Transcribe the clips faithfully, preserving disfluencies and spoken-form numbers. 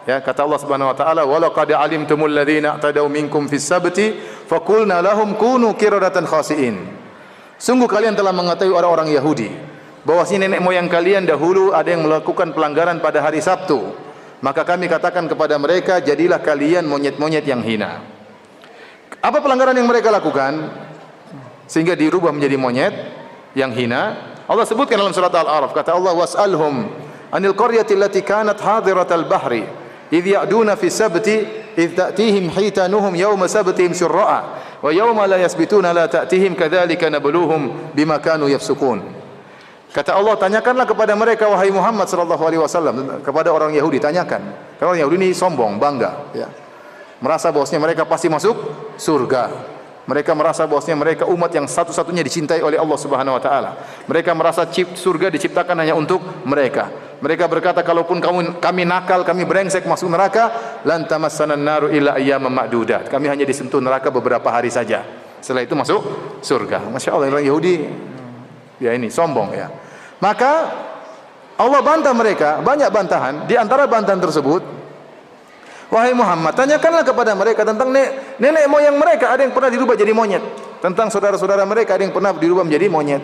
Ya, kata Allah Subhanahu wa taala, "Wa laqad alimtumul ladzina i'tadaw minkum fis sabti faqulna lahum kunu qiradatan khasiin." Sungguh kalian telah mengetahui orang-orang Yahudi bahwasanya nenek moyang kalian dahulu ada yang melakukan pelanggaran pada hari Sabtu. Maka kami katakan kepada mereka, jadilah kalian monyet-monyet yang hina. Apa pelanggaran yang mereka lakukan sehingga dirubah menjadi monyet yang hina? Allah sebutkan dalam surat Al-A'raf, kata Allah, "Was'alhum anil qaryati allati kanat hadiratal bahri idh ya'duna fi sabti idh ta'tihim hitanuhum yawma sabtihim syurra'a wa yawma la yasbituna la ta'tihim kadzalika nabluhum bima kanu yafsukun." Kata Allah, tanyakanlah kepada mereka wahai Muhammad sallallahu alaihi wasallam, kepada orang Yahudi tanyakan. Karena orang Yahudi ini sombong, bangga, ya. Merasa bahwasanya mereka pasti masuk surga. Mereka merasa bahwasanya mereka umat yang satu-satunya dicintai oleh Allah Subhanahu wa taala. Mereka merasa surga diciptakan hanya untuk mereka. Mereka berkata, kalaupun kami, kami nakal, kami brengsek masuk neraka, lan tamassanan naru illa ayyaman ma'dudat. Kami hanya disentuh neraka beberapa hari saja. Setelah itu masuk surga. Masya Allah, orang Yahudi ya ini sombong, ya. Maka Allah bantah mereka, banyak bantahan. Di antara bantahan tersebut, wahai Muhammad, tanyakanlah kepada mereka tentang nenek, nenek moyang mereka, ada yang pernah dirubah jadi monyet. Tentang saudara-saudara mereka, ada yang pernah dirubah menjadi monyet.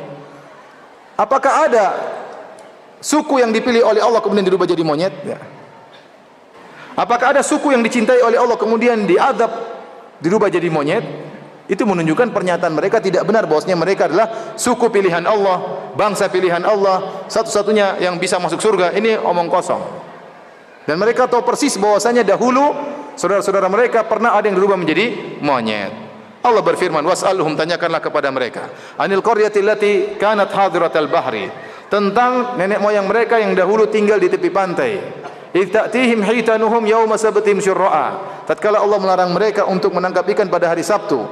Apakah ada suku yang dipilih oleh Allah kemudian dirubah jadi monyet? Ya. Apakah ada suku yang dicintai oleh Allah kemudian diadab dirubah jadi monyet? Itu menunjukkan pernyataan mereka tidak benar, bahwasanya mereka adalah suku pilihan Allah, bangsa pilihan Allah, satu-satunya yang bisa masuk surga. Ini omong kosong. Dan mereka tahu persis bahwasanya dahulu saudara-saudara mereka pernah ada yang dirubah menjadi monyet. Allah berfirman, "Was'alhum," tanyakanlah kepada mereka, "anil qaryati allati kanat hadiratal bahri," tentang nenek moyang mereka yang dahulu tinggal di tepi pantai. "Idh ta'tihim hitanuhum yawma sabtihim syurra'a." Tatkala Allah melarang mereka untuk menangkap ikan pada hari Sabtu.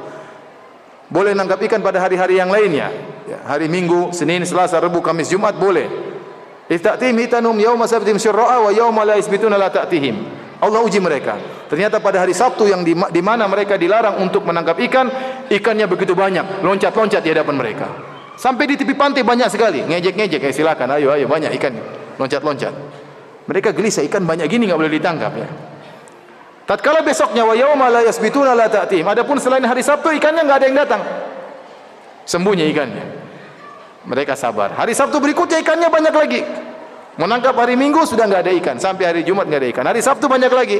Boleh menangkap ikan pada hari-hari yang lainnya. Ya, hari Minggu, Senin, Selasa, Rabu, Kamis, Jumat boleh. "Idh ta'tihim hitanuhum yawma sabtihim syurra'a wa yawma la yasbituna la ta'tihim." Allah uji mereka. Ternyata pada hari Sabtu yang di, di mana mereka dilarang untuk menangkap ikan, ikannya begitu banyak, loncat-loncat di hadapan mereka. Sampai di tepi pantai banyak sekali, ngejek-ngejek, eh, silakan, ayo, ayo, banyak ikan, loncat-loncat. Mereka gelisah, ikan banyak gini enggak boleh ditangkap, ya. Tatkala besoknya, wa yauma la yasbituna la ta'tihim, adapun selain hari Sabtu ikannya enggak ada yang datang. Sembunyi ikannya. Mereka sabar. Hari Sabtu berikutnya ikannya banyak lagi. Menangkap hari Minggu sudah enggak ada ikan, sampai hari Jumat enggak ada ikan. Hari Sabtu banyak lagi.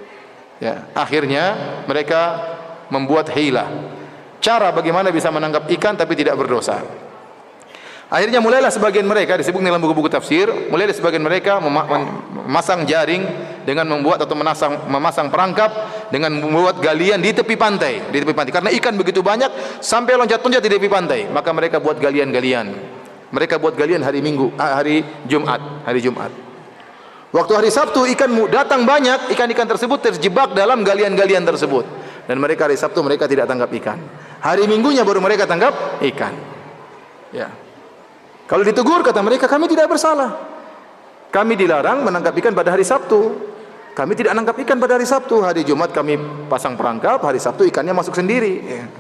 Ya, akhirnya mereka membuat hilah. Cara bagaimana bisa menangkap ikan tapi tidak berdosa. Akhirnya mulailah sebagian mereka, disebut dalam buku-buku tafsir, mulai sebagian mereka memasang jaring dengan membuat atau menasang, memasang perangkap dengan membuat galian di tepi pantai, di tepi pantai. Karena ikan begitu banyak sampai loncat-loncat di tepi pantai, maka mereka buat galian-galian. Mereka buat galian hari Minggu, hari Jumat, hari Jumat. Waktu hari Sabtu ikan datang banyak, ikan-ikan tersebut terjebak dalam galian-galian tersebut. Dan mereka hari Sabtu mereka tidak tangkap ikan. Hari Minggunya baru mereka tangkap ikan. Ya. Kalau ditegur kata mereka, kami tidak bersalah. Kami dilarang menangkap ikan pada hari Sabtu. Kami tidak menangkap ikan pada hari Sabtu. Hari Jumat kami pasang perangkap, hari Sabtu ikannya masuk sendiri. Ya.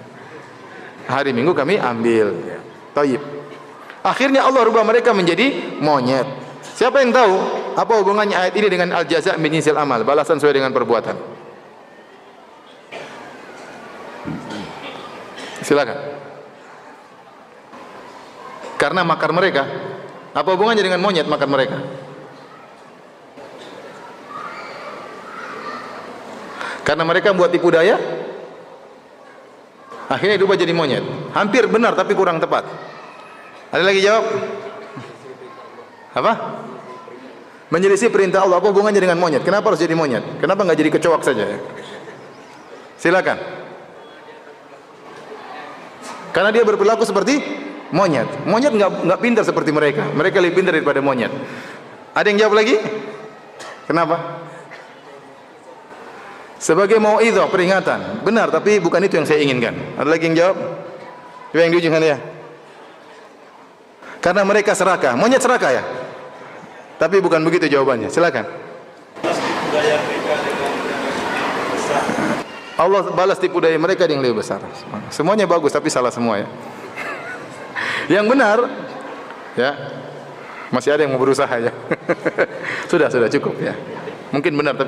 Hari Minggu kami ambil. Ya. Taib. Akhirnya Allah rubah mereka menjadi monyet. Siapa yang tahu apa hubungannya ayat ini dengan al-jaza' min jinsil amal, balasan sesuai dengan perbuatan? Silakan. Karena makar mereka. Apa hubungannya dengan monyet makar mereka? Karena mereka buat tipu daya, akhirnya dirubah jadi monyet. Hampir benar tapi kurang tepat. Ada lagi jawab? Apa? Menyelisih perintah Allah. Apa hubungannya dengan monyet? Kenapa harus jadi monyet? Kenapa enggak jadi kecoak saja? Silakan. Karena dia berperilaku seperti monyet. Monyet enggak enggak pintar seperti mereka. Mereka lebih pintar daripada monyet. Ada yang jawab lagi? Kenapa? Sebagai mau'izah, peringatan. Benar, tapi bukan itu yang saya inginkan. Ada lagi yang jawab? Coba yang di ujung sana ya. Karena mereka serakah. Monyet serakah ya? Tapi bukan begitu jawabannya. Silakan. Allah balas tipu daya mereka yang lebih besar. Semuanya bagus tapi salah semua ya. Yang benar ya. Masih ada yang mau berusaha ya. Sudah, sudah cukup ya. Mungkin benar tapi